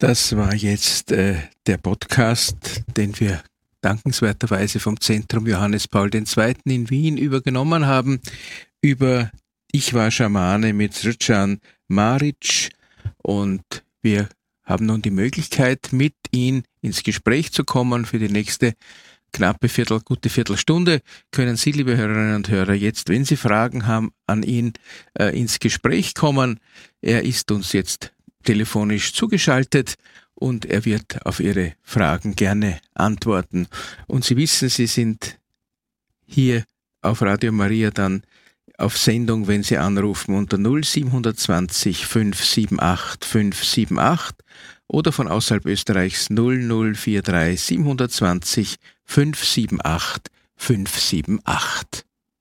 Das war jetzt der Podcast, den wir dankenswerterweise vom Zentrum Johannes Paul II. In Wien übergenommen haben, über Ich war Schamane mit Srdjan Maric, und wir haben nun die Möglichkeit, mit ihm ins Gespräch zu kommen. Für die nächste gute Viertelstunde können Sie, liebe Hörerinnen und Hörer, jetzt, wenn Sie Fragen haben, an ihn ins Gespräch kommen. Er ist uns jetzt telefonisch zugeschaltet und er wird auf Ihre Fragen gerne antworten. Und Sie wissen, Sie sind hier auf Radio Maria dann auf Sendung, wenn Sie anrufen unter 0720 578 578 oder von außerhalb Österreichs 0043 720 578 578.